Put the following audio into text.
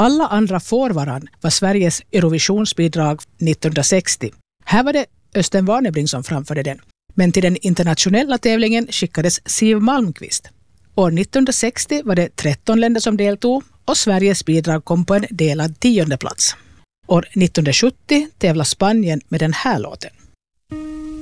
Alla andra får varann var Sveriges Eurovisionsbidrag 1960. Här var det Östen Warnerbring som framförde den. Men till den internationella tävlingen skickades Siw Malmkvist. År 1960 var det 13 länder som deltog och Sveriges bidrag kom på en delad 10:e plats. År 1970 tävlade Spanien med den här låten.